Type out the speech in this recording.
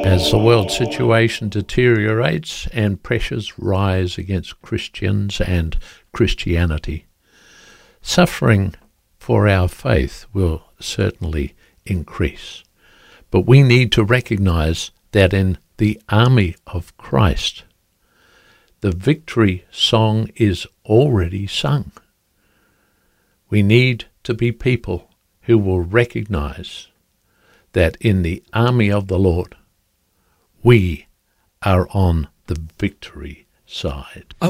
As the world situation deteriorates and pressures rise against Christians and Christianity, suffering for our faith will certainly increase. But we need to recognize that in the army of Christ, the victory song is already sung. We need to be people who will recognize that in the army of the Lord, we are on the victory side.